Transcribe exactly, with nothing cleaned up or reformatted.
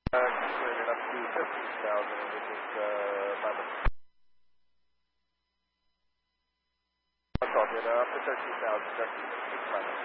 Uh, considering up to fifteen thousand, this is, uh, Lambda. That's all good. Uh, up to thirteen thousand, directly, six Lambda.